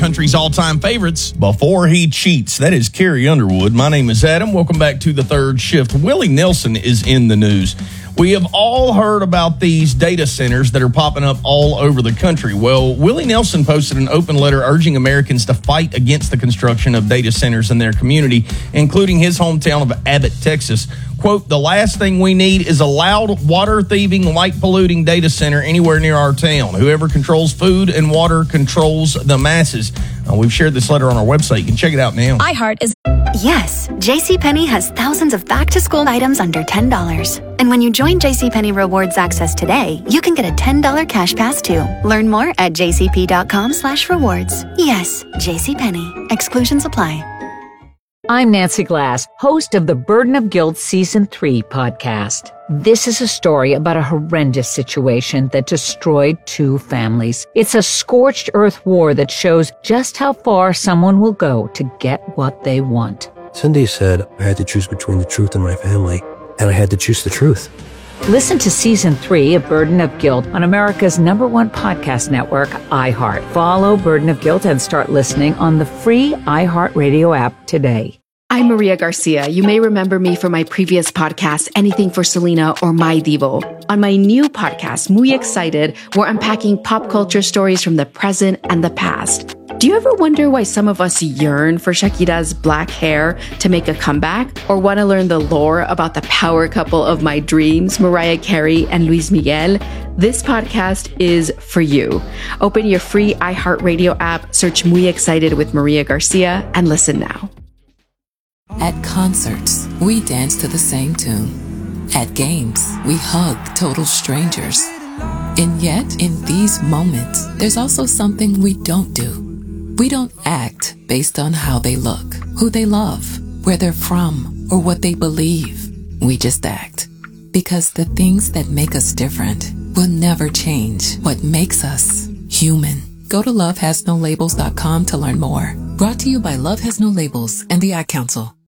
country's all-time favorites before he cheats. That is Carrie Underwood. My name is Adam. Welcome back to The Third Shift. Willie Nelson is in the news. We have all heard about these data centers that are popping up all over the country. Well, Willie Nelson posted an open letter urging Americans to fight against the construction of data centers in their community, including his hometown of Abbott, Texas. Quote, the last thing we need is a loud, water-thieving, light-polluting data center anywhere near our town. Whoever controls food and water controls the masses. We've shared this letter on our website. You can check it out now. iHeart is... Yes, JCPenney has thousands of back-to-school items under $10. And when you join JCPenney Rewards Access today, you can get a $10 cash pass too. Learn more at jcp.com/rewards. Yes, JCPenney. Exclusions apply. I'm Nancy Glass, host of the Burden of Guilt Season 3 podcast. This is a story about a horrendous situation that destroyed 2 families. It's a scorched earth war that shows just how far someone will go to get what they want. Cindy said I had to choose between the truth and my family, and I had to choose the truth. Listen to Season 3 of Burden of Guilt on America's #1 podcast network, iHeart. Follow Burden of Guilt and start listening on the free iHeartRadio app today. I'm Maria Garcia. You may remember me from my previous podcast, Anything for Selena or My Divo. On my new podcast, Muy Excited, we're unpacking pop culture stories from the present and the past. Do you ever wonder why some of us yearn for Shakira's black hair to make a comeback? Or want to learn the lore about the power couple of my dreams, Mariah Carey and Luis Miguel? This podcast is for you. Open your free iHeartRadio app, search Muy Excited with Maria Garcia, and listen now. At concerts, we dance to the same tune. At games, we hug total strangers. And yet, in these moments, there's also something we don't do. We don't act based on how they look, who they love, where they're from, or what they believe. We just act. Because the things that make us different will never change what makes us human. Go to lovehasnolabels.com to learn more. Brought to you by Love Has No Labels and the Ad Council.